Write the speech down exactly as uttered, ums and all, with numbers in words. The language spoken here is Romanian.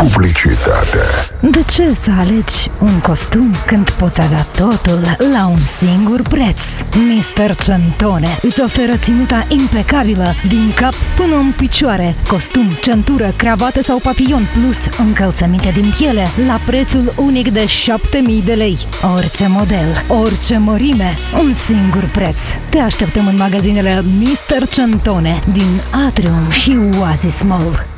Publicitate. De ce să alegi un costum când poți avea totul la un singur preț? mister Centone îți oferă ținuta impecabilă din cap până în picioare, costum, centură, cravată sau papillon plus încălțăminte din piele la prețul unic de șapte mii de lei. Orice model, orice mărime, un singur preț. Te așteptăm în magazinele mister Centone din Atrium și Oasis Mall.